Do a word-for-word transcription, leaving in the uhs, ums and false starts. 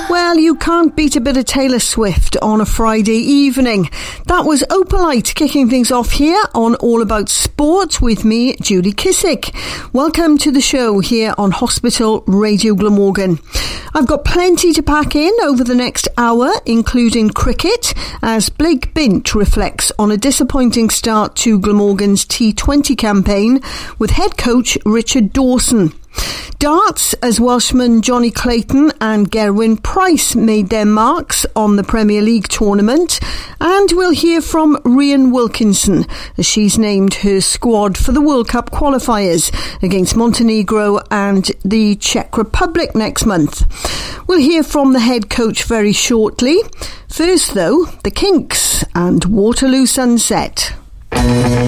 Well, you can't beat a bit of Taylor Swift on a Friday evening. That was Opalite kicking things off here on All About Sport with me, Julie Kissick. Welcome to the show here on Hospital Radio Glamorgan. I've got plenty to pack in over the next hour, including cricket, as Blake Bint reflects on a disappointing start to Glamorgan's T twenty campaign with head coach Richard Dawson. Darts, as Welshman Johnny Clayton and Gerwyn Price made their marks on the Premier League tournament, and we'll hear from Rhian Wilkinson as she's named her squad for the World Cup qualifiers against Montenegro and the Czech Republic next month. We'll hear from the head coach very shortly. First though, the Kinks and Waterloo Sunset.